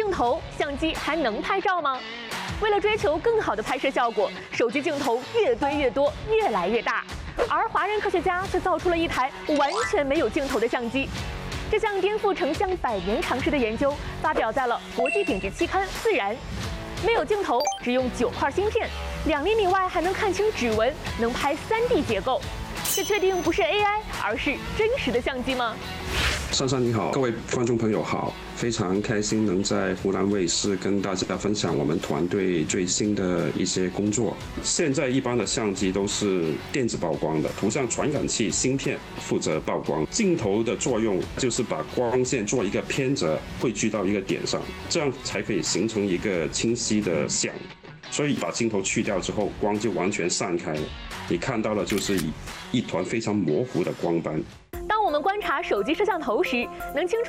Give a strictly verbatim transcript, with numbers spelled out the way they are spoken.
镜头，相机还能拍照吗？为了追求更好的拍摄效果，手机镜头越堆越多，越来越大。而华人科学家却造出了一台完全没有镜头的相机。这项颠覆成像百年常识的研究发表在了国际顶级期刊《自然》。没有镜头，只用九块芯片，两厘米外还能看清指纹，能拍 三 D 结构。这确定不是 A I， 而是真实的相机吗？ 珊珊你好，各位观众朋友好，非常开心能在湖南卫视跟大家分享我们团队最新的一些工作。现在一般的相机都是电子曝光的，图像传感器芯片负责曝光，镜头的作用就是把光线做一个偏折，汇聚到一个点上，这样才可以形成一个清晰的像。所以把镜头去掉之后，光就完全散开了，你看到的就是一团非常模糊的光斑。 当我们观察手机摄像头时，能清楚